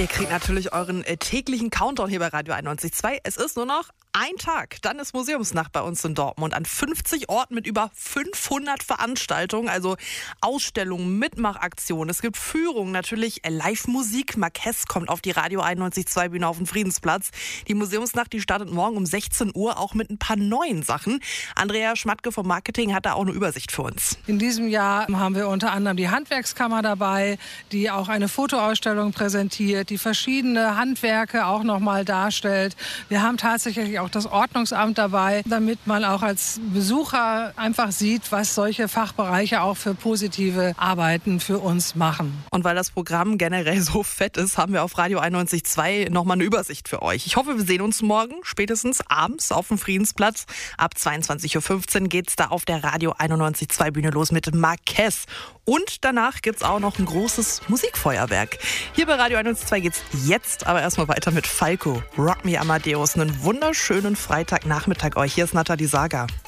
Ihr kriegt natürlich euren täglichen Countdown hier bei Radio 91.2. Es ist nur noch ein Tag, dann ist Museumsnacht bei uns in Dortmund an 50 Orten mit über 500 Veranstaltungen, also Ausstellungen, Mitmachaktionen. Es gibt Führungen, natürlich Live-Musik. Marquez kommt auf die Radio 91.2 Bühne auf den Friedensplatz. Die Museumsnacht, die startet morgen um 16 Uhr, auch mit ein paar neuen Sachen. Andrea Schmatke vom Marketing hat da auch eine Übersicht für uns. In diesem Jahr haben wir unter anderem die Handwerkskammer dabei, die auch eine Fotoausstellung präsentiert, die verschiedene Handwerke auch nochmal darstellt. Wir haben tatsächlich auch das Ordnungsamt dabei, damit man auch als Besucher einfach sieht, was solche Fachbereiche auch für positive Arbeiten für uns machen. Und weil das Programm generell so fett ist, haben wir auf Radio 91.2 nochmal eine Übersicht für euch. Ich hoffe, wir sehen uns morgen, spätestens abends auf dem Friedensplatz. Ab 22.15 Uhr geht's da auf der Radio 91.2 Bühne los mit Marquez. Und danach gibt's auch noch ein großes Musikfeuerwerk. Hier bei Radio 91.2 geht's jetzt aber erstmal weiter mit Falco. Rock Me Amadeus. Einen wunderschönen Freitagnachmittag euch. Hier ist Nathalie Sager.